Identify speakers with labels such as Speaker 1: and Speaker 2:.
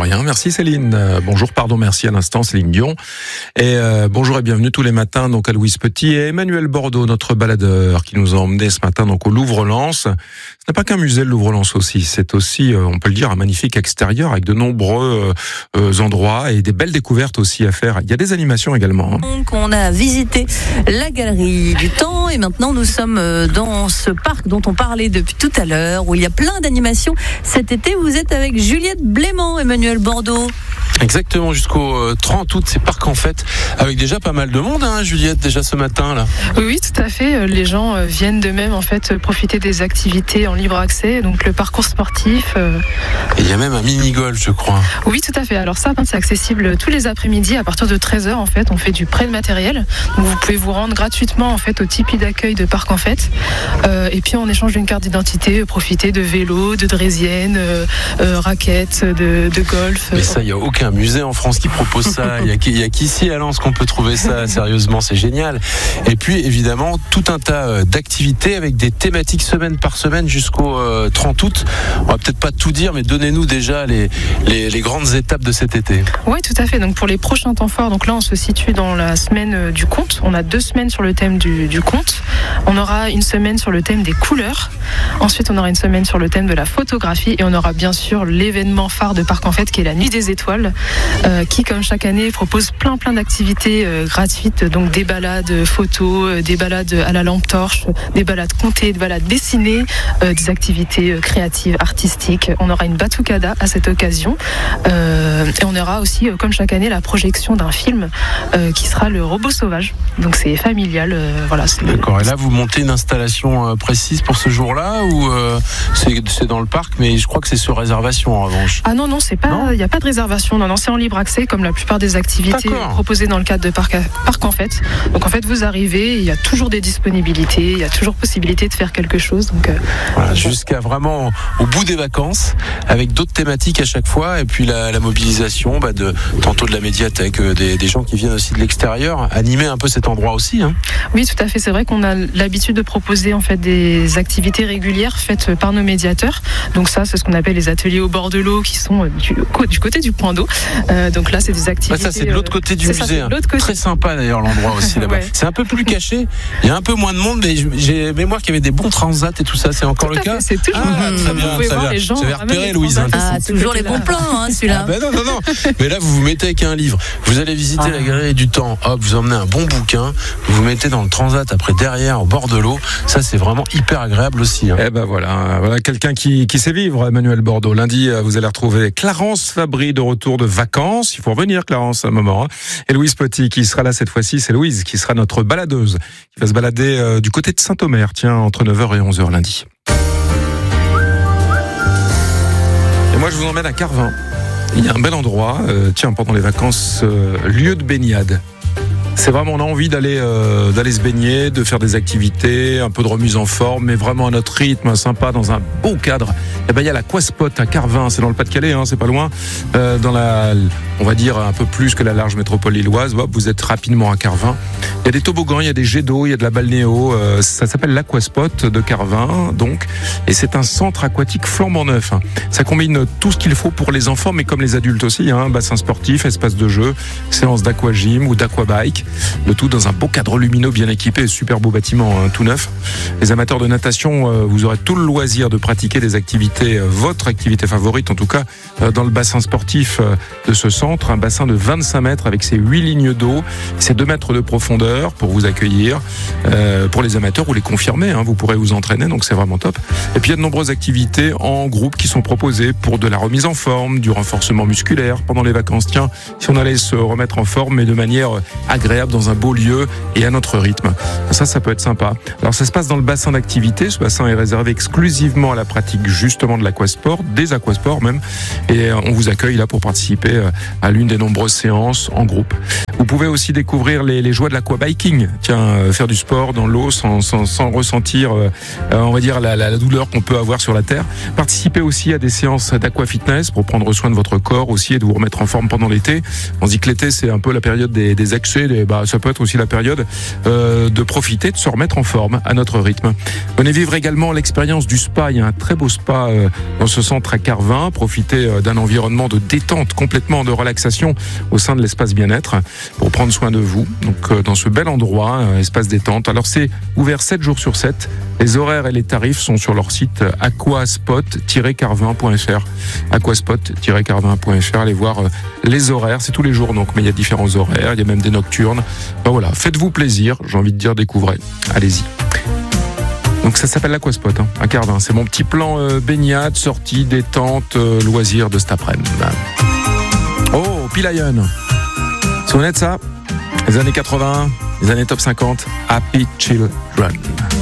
Speaker 1: rien. Merci Céline. Merci à l'instant Céline Dion. Et bonjour et bienvenue tous les matins donc à Louise Petit et Emmanuel Bordeaux, notre baladeur, qui nous a emmenés ce matin donc au Louvre-Lens. Ce n'est pas qu'un musée, le Louvre-Lens aussi. C'est aussi, on peut le dire, un magnifique extérieur avec de nombreux endroits et des belles découvertes aussi à faire. Il y a des animations également.
Speaker 2: Donc on a visité la galerie du temps et maintenant nous sommes dans ce parc dont on parlait depuis tout à l'heure où il y a plein d'animations. Cet été, vous êtes avec Juliette Blément, Emmanuel Bordeaux.
Speaker 3: Exactement, jusqu'au 30 août, c'est parc en fête, avec déjà pas mal de monde, hein, Juliette, déjà ce matin là.
Speaker 4: Oui, tout à fait. Les gens viennent d'eux-mêmes en fait profiter des activités en libre accès, donc le parcours sportif.
Speaker 3: Et il y a même un mini-golf, je crois.
Speaker 4: Oui, tout à fait. Alors ça, c'est accessible tous les après-midi à partir de 13h en fait. On fait du prêt de matériel, donc vous pouvez vous rendre gratuitement en fait au tipi d'accueil de parc en fête. Et puis en échange d'une carte d'identité, profiter de vélos, de draisiennes, raquettes, de golf.
Speaker 3: Mais ça, il y a aucun musée en France qui propose ça. Il y a qu'ici à Lens qu'on peut trouver ça. Sérieusement, c'est génial. Et puis évidemment tout un tas d'activités avec des thématiques semaine par semaine jusqu'au 30 août. On va peut-être pas tout dire, mais donnez-nous déjà les grandes étapes de cet été.
Speaker 4: Oui, tout à fait. Donc pour les prochains temps forts, donc là on se situe dans la semaine du conte. On a 2 semaines sur le thème du conte. On aura une semaine sur le thème des couleurs. Ensuite, on aura une semaine sur le thème de la photographie et on aura bien sûr l'événement phare de Parc en Fête qui est la Nuit des Étoiles, qui comme chaque année propose plein d'activités gratuites, donc des balades photos, des balades à la lampe torche, des balades comptées, des balades dessinées, des activités créatives, artistiques. On aura une batucada à cette occasion et on aura aussi comme chaque année la projection d'un film qui sera le Robot Sauvage. Donc c'est familial, voilà.
Speaker 3: D'accord. Et là vous montez une installation précise pour ce jour-là ou c'est dans le parc, mais je crois que c'est sur réservation en revanche.
Speaker 4: Ah non, c'est pas, il n'y a pas de réservation. Non, c'est en libre accès comme la plupart des activités proposées dans le cadre de parc en fait. Donc en fait vous arrivez, il y a toujours des disponibilités, il y a toujours possibilité de faire quelque chose. Donc
Speaker 3: voilà, jusqu'à vraiment au bout des vacances, avec d'autres thématiques à chaque fois, et puis la mobilisation tantôt de la médiathèque, des gens qui viennent aussi de l'extérieur, animer un peu cet endroit aussi. Hein.
Speaker 4: Oui, tout à fait. C'est vrai qu'on a l'habitude de proposer en fait des activités régulières faites par nos médiateurs. Donc ça, c'est ce qu'on appelle les ateliers au bord de l'eau, qui sont du côté du point d'eau. Donc là, c'est des activités.
Speaker 3: Ça, c'est de l'autre côté du musée. Très sympa d'ailleurs l'endroit aussi là-bas. Ouais. C'est un peu plus caché. Il y a un peu moins de monde, mais j'ai mémoire qu'il y avait des bons transats et tout ça. C'est encore le cas.
Speaker 4: C'est toujours.
Speaker 3: Très bien.
Speaker 4: Vous voir les gens.
Speaker 3: J'avais repéré, Louise.
Speaker 2: Toujours les bons plans, celui-là.
Speaker 3: Non. Mais là, vous vous mettez avec un livre. Vous allez visiter la galerie du temps. Hop, vous emmenez un bon bouquin. Vous vous mettez dans le transat après derrière au bord de l'eau. Ça, c'est vraiment hyper agréable aussi. Hein.
Speaker 1: Eh ben voilà quelqu'un qui sait vivre, Emmanuel Bordeaux. Lundi, vous allez retrouver Clarence Fabry de retour de vacances. Il faut revenir, Clarence, à un moment. Hein. Et Louise Petit qui sera là cette fois-ci. C'est Louise qui sera notre baladeuse, qui va se balader du côté de Saint-Omer, entre 9h et 11h lundi. Et moi, je vous emmène à Carvin. Il y a un bel endroit, pendant les vacances, lieu de baignade. C'est vraiment, on a envie d'aller se baigner, de faire des activités, un peu de remise en forme, mais vraiment à notre rythme, sympa, dans un beau cadre. Et il y a l'Aquaspot à Carvin, c'est dans le Pas-de-Calais, c'est pas loin, on va dire un peu plus que la large métropole lilloise. Vous êtes rapidement à Carvin. Il y a des toboggans, il y a des jets d'eau, il y a de la balnéo. Ça s'appelle l'Aquaspot de Carvin, donc, et c'est un centre aquatique flambant neuf. Ça combine tout ce qu'il faut pour les enfants, mais comme les adultes aussi. Bassin sportif, espace de jeu, séance d'aquagym ou d'aquabike. Le tout dans un beau cadre lumineux bien équipé, super beau bâtiment tout neuf. Les amateurs de natation, vous aurez tout le loisir de pratiquer des activités, votre activité favorite en tout cas, dans le bassin sportif de ce centre. Un bassin de 25 mètres avec ses 8 lignes d'eau, ses 2 mètres de profondeur pour vous accueillir. Pour les amateurs ou les confirmés, vous pourrez vous entraîner, donc c'est vraiment top. Et puis il y a de nombreuses activités en groupe qui sont proposées pour de la remise en forme, du renforcement musculaire pendant les vacances. Tiens, si on allait se remettre en forme, mais de manière agréable, dans un beau lieu et à notre rythme. Ça peut être sympa. Alors ça se passe dans le bassin d'activité. Ce bassin est réservé exclusivement à la pratique justement de l'aquasport, des aquasports même. Et on vous accueille là pour participer à l'une des nombreuses séances en groupe. Vous pouvez aussi découvrir les joies de l'aquabiking. Faire du sport dans l'eau sans ressentir, on va dire, la douleur qu'on peut avoir sur la terre. Participer aussi à des séances d'aquafitness pour prendre soin de votre corps aussi et de vous remettre en forme pendant l'été. On dit que l'été, c'est un peu la période des excès, ça peut être aussi la période de profiter, de se remettre en forme à notre rythme. Venez vivre également l'expérience du spa. Il y a un très beau spa dans ce centre à Carvin. Profitez d'un environnement de détente, complètement de relaxation au sein de l'espace bien-être pour prendre soin de vous. Donc dans ce bel endroit, espace détente. Alors c'est ouvert 7 jours sur 7. Les horaires et les tarifs sont sur leur site aquaspot-carvin.fr. aquaspot-carvin.fr. Allez voir les horaires, c'est tous les jours donc, mais il y a différents horaires, il y a même des nocturnes. Voilà, faites-vous plaisir, j'ai envie de dire, découvrez. Allez-y. Donc ça s'appelle l'Aquaspot à Carvin. C'est mon petit plan baignade, sortie, détente, loisirs de cet après-midi. Oh, P-Lion. Vous vous souvenez de ça? Les années 80, les années top 50, Happy Children.